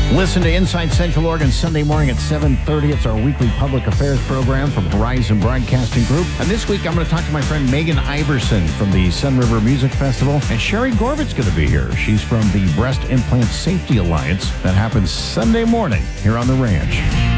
Listen to Inside Central Oregon Sunday morning at 7:30. It's our weekly public affairs program from Horizon Broadcasting Group. And this week, I'm going to talk to my friend Megan Iverson from the Sun River Music Festival. And Sherry Gorvit's going to be here. She's from the Breast Implant Safety Alliance. That happens Sunday morning here on The Ranch.